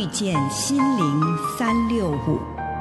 遇见心灵365。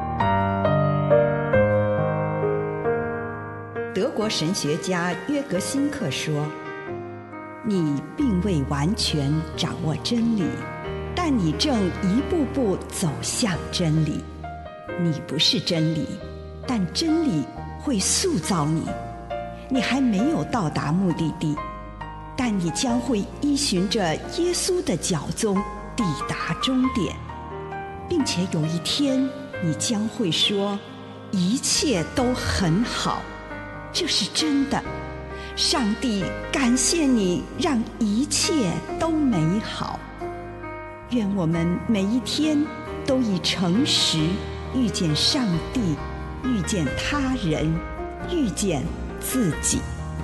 德国神学家约格辛克说，你并未完全掌握真理，但你正一步步走向真理。你不是真理，但真理会塑造你。你还没有到达目的地，但你将会依循着耶稣的脚踪抵达终点，并且有一天你将会说，一切都很好。这是真的。上帝感谢你，让一切都美好。愿我们每一天都以诚实遇见上帝，遇见他人，遇见自己。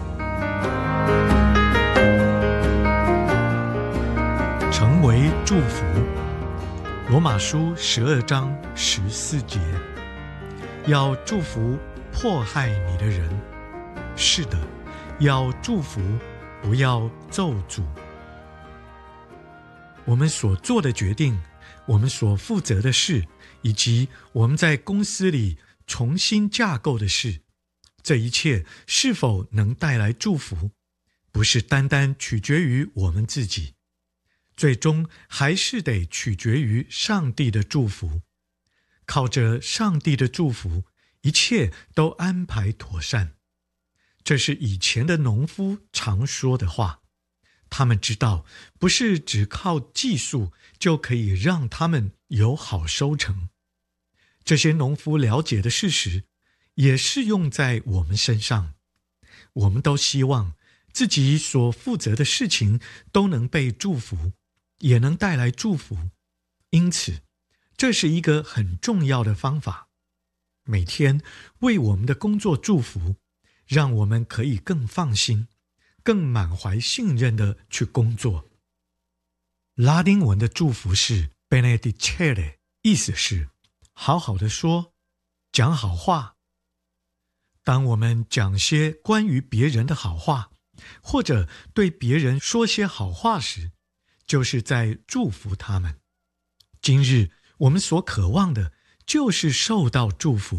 成为祝福。罗马书12章14节，要祝福迫害你的人。是的，要祝福，不要咒诅。我们所做的决定，我们所负责的事，以及我们在公司里重新架构的事，这一切是否能带来祝福，不是单单取决于我们自己，最终还是得取决于上帝的祝福。靠着上帝的祝福，一切都安排妥善。这是以前的农夫常说的话。他们知道，不是只靠技术就可以让他们有好收成。这些农夫了解的事实，也适用在我们身上。我们都希望自己所负责的事情都能被祝福，也能带来祝福。因此，这是一个很重要的方法。每天为我们的工作祝福，让我们可以更放心，更满怀信任地去工作。拉丁文的祝福是 benedicere， 意思是好好的说，讲好话。当我们讲些关于别人的好话，或者对别人说些好话时，就是在祝福他们。今日我们所渴望的就是受到祝福。